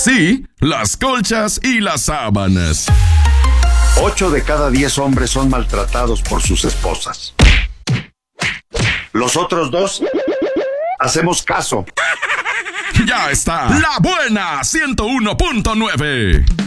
sí, las colchas y las sábanas. 8 de cada 10 hombres son maltratados por sus esposas. Los otros 2 hacemos caso. Ya está, La Buena 101.9.